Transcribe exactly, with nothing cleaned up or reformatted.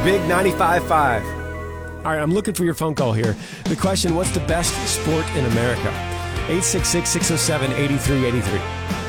Big ninety-five point five. All right, I'm looking for your phone call here. The question, what's the best sport in America? eight six six, six oh seven, eight three eight three.